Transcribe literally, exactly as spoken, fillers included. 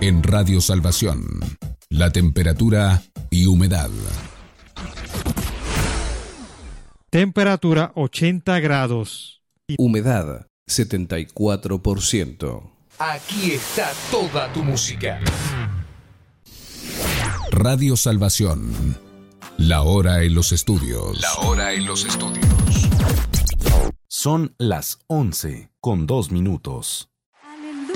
En Radio Salvación, la temperatura y humedad. Temperatura ochenta grados. Humedad setenta y cuatro por ciento. Aquí está toda tu música. Radio Salvación. La hora en los estudios. La hora en los estudios. Son las once con dos minutos.